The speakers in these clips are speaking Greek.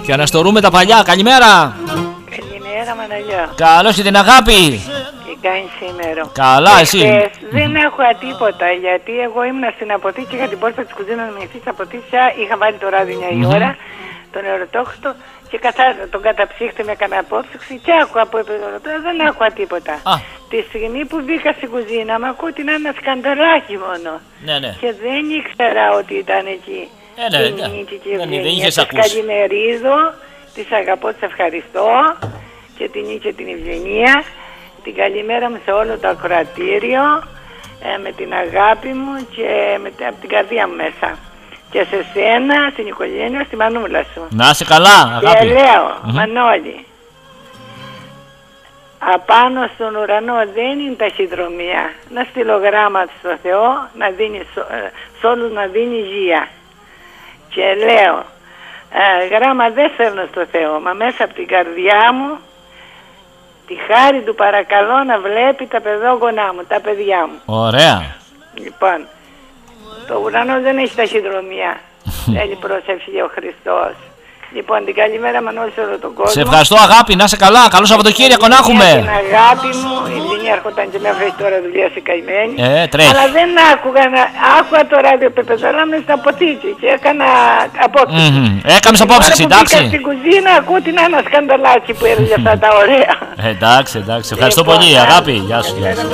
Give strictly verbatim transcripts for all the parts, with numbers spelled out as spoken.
Και αναστορούμε τα παλιά. Καλημέρα. Καλημέρα, Μαναλιό. Καλώς και την αγάπη. Τι κάνεις σήμερα? Καλά, εσύ. Χθες δεν άκουγα τίποτα, γιατί εγώ ήμουν στην αποθήκη, είχα την πόρτα της κουζίνας με ανοιχτή στην αποθήκη, είχα βάλει το ράδιο μια η ώρα, τον ερωτόχτο, και καθά, τον καταψύχτη με κανένα απόψυξη και άκουγα από επίπεδο. Δεν άκουγα τίποτα. Α. Τη στιγμή που μπήκα στην κουζίνα, με ακούω ότι είναι ένα σκανδαλάκι μόνο. Ναι, ναι. Και δεν ήξερα ότι ήταν εκεί. Ε, ναι, η ναι. Νίκη και η Δεν, δεν Ευγενία. είχες Τις ακούσει. καλημερίζω, τις αγαπώ, τις ευχαριστώ, και την Νίκη και την Ευγενία. Την καλημέρα μου σε όλο το ακροατήριο, ε, με την αγάπη μου και με, από την καρδιά μου μέσα. Και σε σένα, στην οικογένεια, στη μανούλα σου. Να είσαι καλά, αγάπη. Και λέω, mm-hmm. Μανώλη, απάνω στον ουρανό δεν είναι ταχυδρομεία. Να στείλω γράμμα στο Θεό, να δίνει, σ' όλους να δίνει υγεία. Και λέω, ε, γράμμα δεν θέλω στο Θεό, μα μέσα από την καρδιά μου, τη χάρη του παρακαλώ να βλέπει τα παιδόγονά μου, τα παιδιά μου. Ωραία. Λοιπόν, το ουρανό δεν έχει ταχυδρομεία. Θέλει προσευχή ο Χριστός. Λοιπόν, την καλημέρα Μανώλη σε όλο τον κόσμο. Σε ευχαριστώ, αγάπη, να είσαι καλά. Καλό Σαββατοκύριακο να έχουμε. Την αγάπη μου, η Λίνια έρχονταν και με έφερε τώρα δουλειά σε καημένη. Ε, τρέχει. Αλλά δεν άκουγα, να... άκουγα το ράδιο πεπεδόλα με στα αποθήκη και έκανα απόψη. Mm-hmm. Έκαμε απόψη, εντάξει. Πήγα στην κουζίνα, ακούω την ένα σκανδαλάκι που έρχεται αυτά τα ωραία. Ε, εντάξει, εντάξει. Ευχαριστώ Λοιπόν, πολύ, αγάπη. Γεια σου, γεια σου.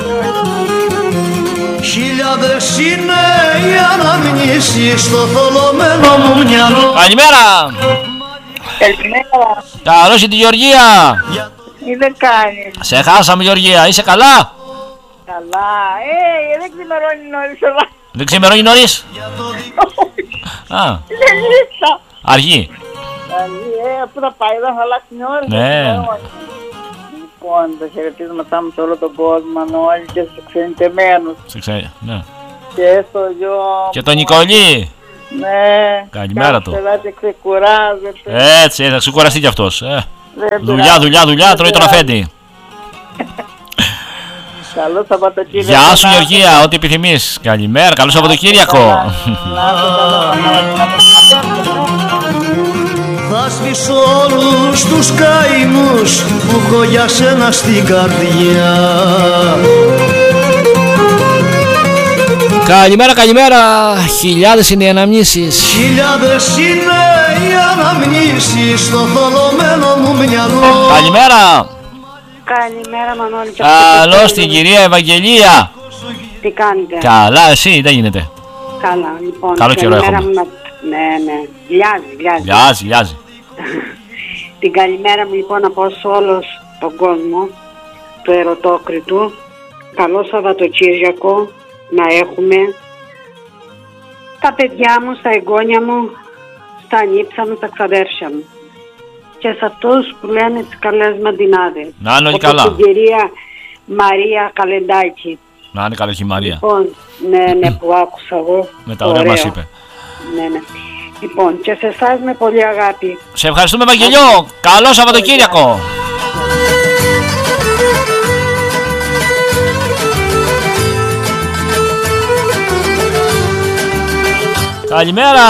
Χιλιάδες είναι οι αναμνήσεις στο θολωμένο μου μυαλό. Καλημέρα. Καλημέρα. Καλώς η τη Γεωργία. Τι δεν κάνεις? Σε χάσαμε, Γεωργία. Είσαι καλά? Καλά. Ε, δεν ξημερώνει νωρίς όλα. Δεν ξημερώνει νωρίς? Α, Δεν λείψα. αργή. Ε, πού θα πάει, δεν θα αλλάξει την ώρα. Ναι. Λοιπόν, τα χαιρετίσματά μου σε όλο τον κόσμο, όλοι και στους ξενιτεμένους. Σε ξέρει, ναι. Και στο γιο. Και τον Νικολή. Ναι. Καλημέρα του. Κάτσε, ξεκουράζεται. Έτσι, θα ξεκουραστεί κι αυτός. Ε. Δεν Δουλειά, πειράζει. δουλειά, δουλειά, τρώει τον αφέντη. Καλό Σαββατοκύριακο. Γεια σου, Γεωργία, ό,τι επιθυμείς. Καλημέρα, καλό Σαββατοκύριακο. Να είσαι καλά. Θα σβήσω όλους τους καημούς που έχω για σένα στην καρδιά. Καλημέρα, καλημέρα. Χιλιάδες είναι οι αναμνήσεις. Χιλιάδες είναι οι αναμνήσεις στο θολωμένο μου μυαλό. Καλημέρα. Καλημέρα, Μανώλη. Καλώς την κυρία Ευαγγελία. Τι κάνετε? Καλά, εσύ, δεν γίνεται. Καλά, λοιπόν. Καλό καιρό καλημέρα έχουμε. μου να- Ναι, ναι. Λιάζει, λιάζει. Λιάζει, λιάζει. Την καλημέρα μου λοιπόν να πω σε όλο τον κόσμο του Ερωτόκριτου. Καλό Σαββατοκύριακο να έχουμε. Τα παιδιά μου, στα εγγόνια μου, στα νύψα μου, στα ξαδέρφια μου. Και σε αυτούς που λένε τις καλές μαντινάδες. Να είναι όλοι όπως καλά. την κυρία Μαρία Καλεντάκη. Να είναι καλά η Μαρία. Λοιπόν, ναι, ναι, που άκουσα εγώ. Με τα ωραία μας είπε. Ναι, ναι. Λοιπόν, και σε εσάς με πολύ αγάπη. Σε ευχαριστούμε, Ευαγγελιό. Καλό Σαββατοκύριακο. Καλημέρα.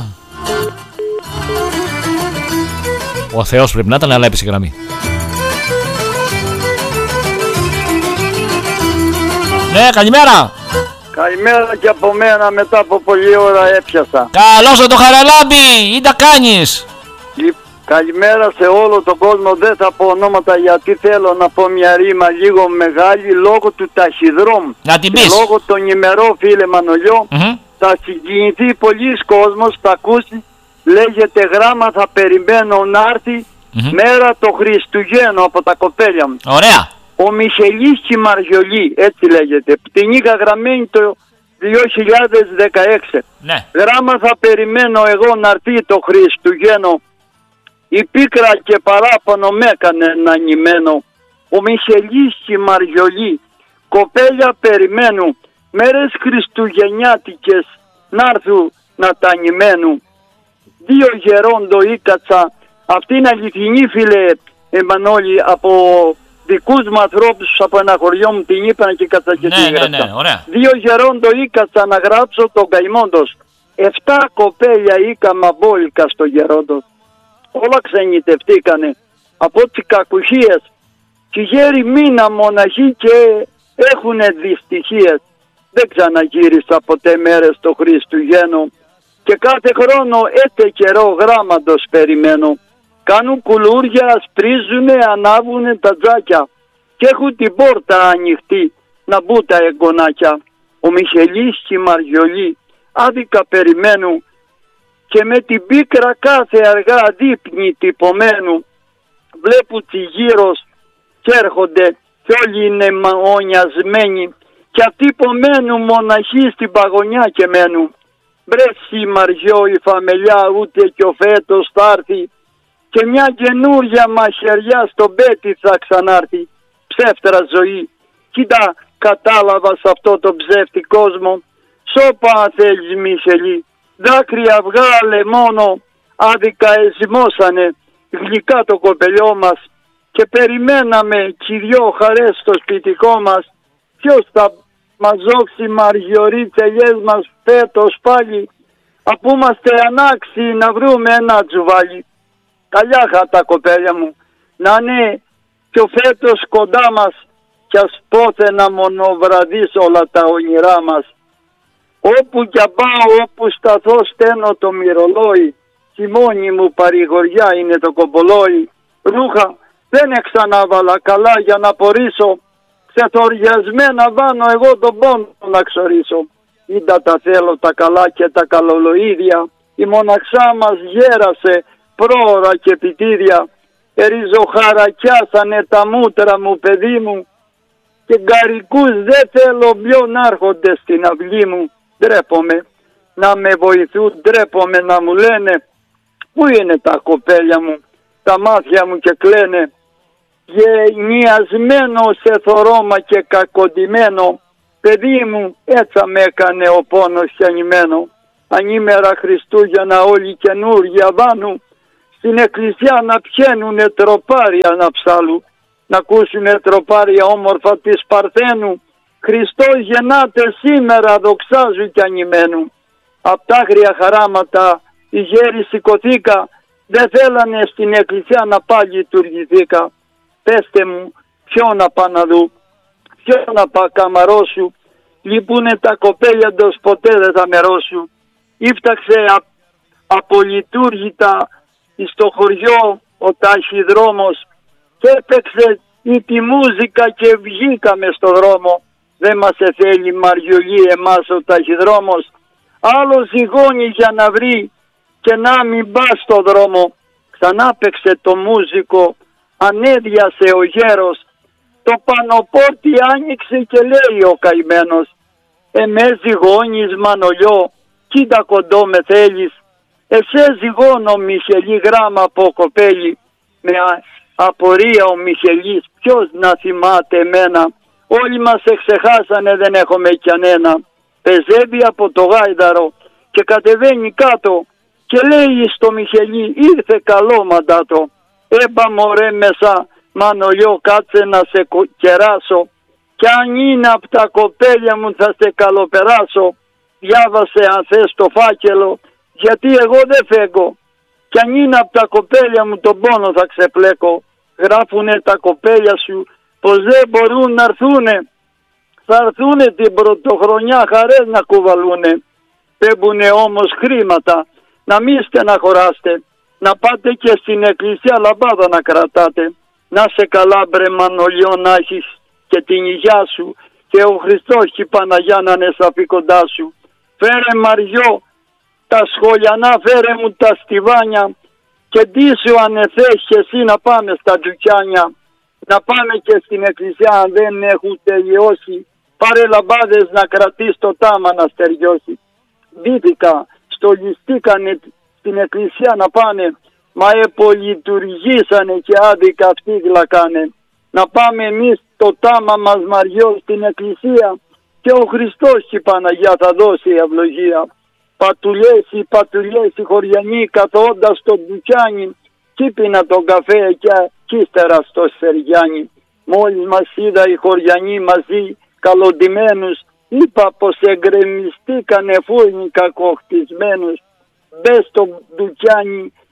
Ο Θεός πρέπει να ήταν, αλλά έπεσε η γραμμή. Ναι, καλημέρα. Καλημέρα και από μένα, μετά από πολλή ώρα έπιασα. Καλώς το Χαραλάμπη, ή τα κάνεις? Καλημέρα σε όλο τον κόσμο, δεν θα πω ονόματα γιατί θέλω να πω μια ρήμα λίγο μεγάλη λόγω του ταχυδρόμου. Να την πεις. Και λόγω των ημερών, φίλε Μανολιό, Mm-hmm. θα συγκινηθεί πολλοί κόσμος, θα ακούσει, λέγεται γράμμα θα περιμένω να έρθει Mm-hmm. μέρα το Χριστουγέννο από τα κοπέλια μου. Ωραία. Ο Μιχελής Κιμαριολή, έτσι λέγεται, την είχα γραμμένη το δύο χιλιάδες δεκαέξι. Ναι. Γράμμα θα περιμένω εγώ να έρθει το Χριστουγέννο. Η πίκρα και παράπονο με έκανε να νημένω. Ο Μιχελής Κιμαριολή, κοπέλια περιμένουν μέρες χριστουγεννιάτικες να έρθουν να τα νημένουν. Δύο γερόντο ήκατσα, αυτή είναι αληθινή φίλε Εμμανόλη, από δικούς μου ανθρώπους από ένα χωριό μου την είπαν και κατά και Ναι, την ναι, έγραψα. ναι, ωραία. Δύο γερόντο ήκατσα να γράψω τον καημόντος. Εφτά κοπέλια ήκα μαμπόλικα στο γερόντο. όλα ξενιτευτήκανε από τις κακουχίες. Και οι γέροι μήνα μοναχοί και έχουνε δυστυχίες. Δεν ξαναγύρισα ποτέ μέρες το Χριστουγέννο και κάθε χρόνο έτε καιρό γράμματος περιμένω. Κάνουν κουλούρια, σπρίζουνε, ανάβουνε τα τζάκια και έχουν την πόρτα ανοιχτή να μπουν τα εγγονάκια. Ο Μιχελής και η Μαριολή άδικα περιμένουν και με την πίκρα κάθε αργά δείπνη τυπωμένου βλέπουν τη γύρος και έρχονται κι όλοι είναι μαονιασμένοι και αυτοί πομένουν μοναχοί στην παγωνιά και μένουν. Μπρέσει Μαριό η φαμελιά ούτε κι ο φέτος θα έρθει και μια καινούρια μαχαιριά στον πέτη θα ξανάρθει. Ψεύτρα ζωή, κοίτα κατάλαβα σε αυτό το ψεύτη κόσμο. Σώπα αν θέλεις Μιχελή, δάκρυα βγάλε μόνο, άδικα εζημώσανε γλυκά το κοπελιό μας και περιμέναμε κι οι δυο χαρές στο σπιτικό μας. Ποιος θα μας δώσει μαριωρίτσελιές μας φέτος πάλι, αφού είμαστε ανάξιοι να βρούμε ένα τζουβάλι. Καλιάχα τα κοπέλια μου, να είναι κι ο φέτος κοντά μας κι ας πόθε να μονοβραδείς όλα τα όνειρά μας. Όπου κι πάω, όπου σταθώ στένω το μυρολόι, η μόνη μου παρηγοριά είναι το κομπολόι. Ρούχα δεν εξανάβαλα καλά για να πορίσω, ξεθοριασμένα βάνω εγώ τον πόνο να ξορίσω. Είδα τα θέλω τα καλά και τα καλολοίδια, η μοναξά μας γέρασε πρόωρα και πιτίδια. Εριζοχαρακιάσανε τα μούτρα μου παιδί μου και γκαρικούς δεν θέλω πιο να έρχονται στην αυλή μου. Ντρέπομαι να με βοηθούν, ντρέπομαι να μου λένε πού είναι τα κοπέλια μου, τα μάτια μου και κλαίνε. Γενιασμένο σε θωρώμα και κακοντημένο, παιδί μου έτσι με έκανε ο πόνος χιανημένο. Ανήμερα Χριστούγεννα όλοι καινούργια βάνου, στην εκκλησιά να πιένουνε τροπάρια να ψάλουν, να ακούσουνε τροπάρια όμορφα της Παρθένου. Χριστός γεννάται σήμερα, δοξάζουν κι ανημένου. Απ' τα άγρια χαράματα οι γέροι σηκωθήκα, δεν θέλανε στην εκκλησιά να πάλι λειτουργηθήκα. Πέστε μου ποιο να πά να δω, ποιο να πά καμαρώσου, λείπουνε τα κοπέλια τους ποτέ δεν θα μερώσου. Ήφταξε α, απολειτούργητα στο χωριό ο ταχυδρόμος και έπαιξε η τη μούζικα και βγήκαμε στο δρόμο. Δεν μας θέλει Μαριολή εμάς ο ταχυδρόμος, άλλο ζυγώνει για να βρει και να μην πά στο δρόμο. Ξανά παίξε το μούζικο, ανέδιασε ο γέρος, το πανοπόρτι άνοιξε και λέει ο καημένος, εμέ ζυγώνεις Μανολιό, κοίτα κοντό με θέλεις, εσέ ζυγώνω Μιχελή γράμμα από κοπέλι. Με απορία ο Μιχελής, ποιος να θυμάται εμένα, όλοι μας εξεχάσανε δεν έχουμε κανένα. Πεζεύει από το γάιδαρο και κατεβαίνει κάτω και λέει στο Μιχελή, ήρθε καλό μαντάτο. Έμπα μωρέ μέσα Μανολιό, κάτσε να σε κεράσω, κι αν είναι απ' τα κοπέλια μου θα σε καλοπεράσω. Διάβασε αν θες το φάκελο, γιατί εγώ δεν φεύγω, κι αν είναι απ' τα κοπέλια μου τον πόνο θα ξεπλέκω. Γράφουνε τα κοπέλια σου πως δεν μπορούν να έρθουνε, θα έρθουνε την πρωτοχρονιά χαρές να κουβαλούνε. Πέμπουνε όμως χρήματα, να μην στεναχωράστε, να πάτε και στην εκκλησία λαμπάδα να κρατάτε. Να σε καλά μπρε Μανολιό, να έχεις και την υγειά σου και ο Χριστός και η Παναγιά να είναι σαφή κοντά σου. Φέρε Μαριό τα σχολιανά, φέρε μου τα στιβάνια και ντύσου αν θες και εσύ να πάμε στα τζουκιάνια. Να πάμε και στην εκκλησιά αν δεν έχουν τελειώσει, πάρε λαμπάδες να κρατείς το τάμα να στεριώσει. Δίθηκα, στολιστήκανε στην εκκλησία να πάνε, μα επολειτουργήσανε και άδικα αυτοί γλακάνε. Να πάμε εμείς το τάμα μας Μαριό στην εκκλησία και ο Χριστός και η Παναγιά θα δώσει ευλογία. Πατουλιές οι πατουλιές οι χωριανοί καθόντας στο ντουκιάνι, κύπηνα τον καφέ και ύστερα στο Σεργιάνι. Μόλις μας είδα οι χωριανοί μαζί καλοντημένους, είπα πως εγκρεμιστήκανε φούρνοι κακοχτισμένους. Μπες στο ντουκιάνι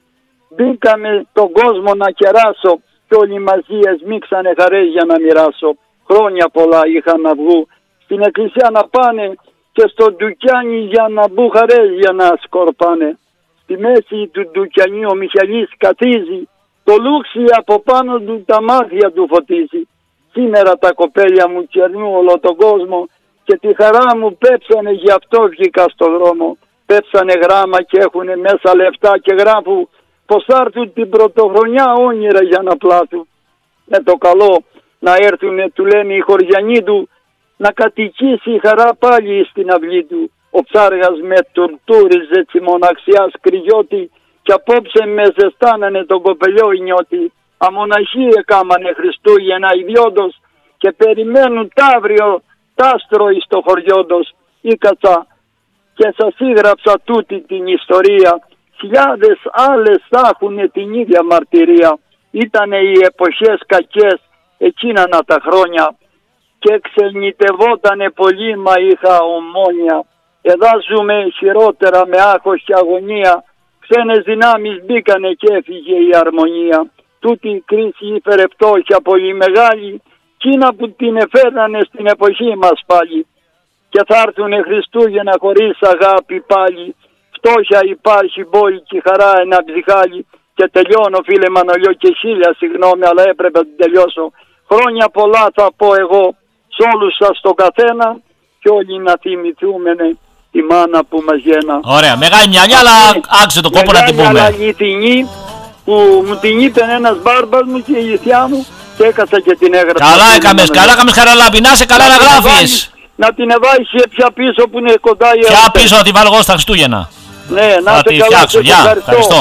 Μπήκαμε τον κόσμο να κεράσω κι όλοι μαζί εσμίξανε χαρές για να μοιράσω. Χρόνια πολλά είχαν να βγουν στην εκκλησία να πάνε και στο ντουκιάνι για να μπουν χαρές για να σκορπάνε. Στη μέση του ντουκιανιού ο Μιχαλής καθίζει, το λούξι από πάνω του τα μάτια του φωτίζει. Σήμερα τα κοπέλια μου κερνούν όλο τον κόσμο και τη χαρά μου πέψανε, γι' αυτό βγήκα στο δρόμο. Πέψανε γράμμα και έχουνε μέσα λεφτά και γράφουν πως θα έρθουν την πρωτοχρονιά όνειρα για να πλάθουν. Με το καλό να έρθουνε, του λένε οι χωριανοί του, να κατοικήσει η χαρά πάλι στην αυλή του. Ο ψάργας με τουρτούριζε τη μοναξιάς κρυγιώτη κι απόψε με ζεστάνανε τον κοπελιό η νιώτη. Αμοναχή έκαμανε Χριστούγεννα ιδιώτος και περιμένουν ταύριο τάστρο εις το χωριόντος. Ήκατσα και σας έγραψα τούτη την ιστορία. Χιλιάδες άλλες θα έχουν την ίδια μαρτυρία. Ήτανε οι εποχές κακές εκείνα τα χρόνια και ξενιτευότανε πολύ, μα είχα ομόνια. Εδώ ζούμε χειρότερα με άγχος και αγωνία. Ξένες δυνάμεις μπήκανε και έφυγε η αρμονία. Τούτη η κρίση ήφερε φτώχεια πολύ μεγάλη, κίνα που την εφέρνανε στην εποχή μας πάλι. Και θα έρθουνε Χριστούγεννα χωρίς αγάπη πάλι. Φτώχεια υπάρχει, μπόλικη χαρά ένα ψυχάλι. Και τελειώνω φίλε Μανολιό και χίλια συγγνώμη, αλλά έπρεπε να την τελειώσω. Χρόνια πολλά θα πω εγώ σ' όλους σας το καθένα και όλοι να θυμηθούμε τη μάνα που μας γένα. Ωραία, μεγάλη μυαλιά, αλλά άξιζε το κόπο να την πούμε. Μεγάλη αληθινή που μου την είπε ένας μπάρμπας μου και η ηλικιά μου και έκασα και την έγραψα. Καλά έκαμες, καλά έκαμες Χαραλάμπη, να σε καλά να γράφεις. Να την εβάεις πια πίσω που είναι κοντά η Πια πίσω να τη βάλω εγώ στα Χριστούγεννα. Ναι, να θα σε τη καλά, φτιάξω, και γεια, ευχαριστώ. ευχαριστώ.